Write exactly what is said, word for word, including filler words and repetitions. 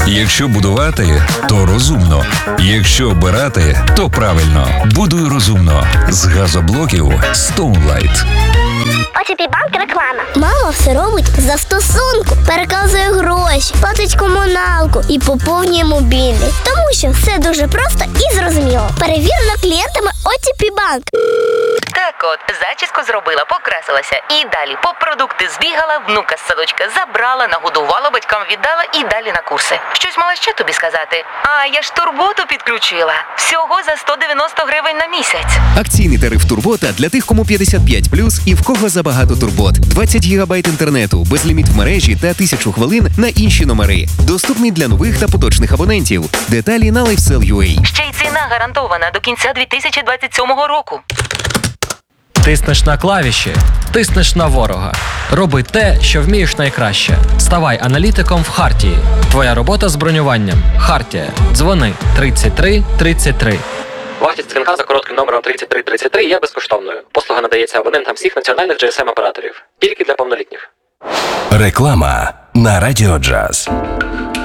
Якщо будувати, то розумно. Якщо обирати, то правильно. Будуй розумно. З газоблоків Stoneline. о те пі Банк реклама. Мама все робить за стосунку. Переказує гроші, платить комуналку і поповнює мобільний. Тому що все дуже просто і зрозуміло. Перевірено клієнтами о те пі Банк. Так от, зачіску зробила, покрасилася і далі по продукти збігала, внука з садочка забрала, нагодувала, батькам віддала і далі на курси. Щось мала ще тобі сказати? А, я ж турботу підключила. Всього за сто дев'яносто гривень на місяць. Акційний тариф Турбота для тих, кому п'ятдесят п'ять плюс і в кого забагато турбот. двадцять гігабайт інтернету, безліміт в мережі та тисячу хвилин на інші номери. Доступний для нових та поточних абонентів. Деталі на LifeSell точка ю а. Ще й ціна гарантована до кінця дві тисячі двадцять сьомого року. Тиснеш на клавіші, тиснеш на ворога. Роби те, що вмієш найкраще. Ставай аналітиком в Хартії. Твоя робота з бронюванням. Хартія. Дзвони тридцять три тридцять три. Вартість дзвінка за коротким номером тридцять три тридцять три є безкоштовною. Послуга надається абонентам всіх національних джі ес ем-операторів. Тільки для повнолітніх. Реклама на Радіо Джаз.